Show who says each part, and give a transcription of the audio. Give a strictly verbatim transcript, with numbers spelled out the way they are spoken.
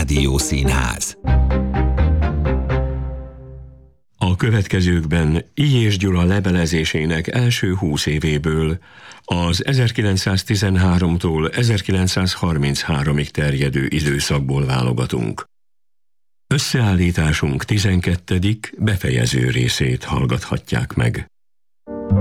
Speaker 1: Rádiószínház.
Speaker 2: A következőkben Illyés Gyula levelezésének első húsz évéből, az ezerkilencszáztizenháromtól ezerkilencszázharminchárom-ig terjedő időszakból válogatunk. Összeállításunk tizenkettedik befejező részét hallgathatják meg.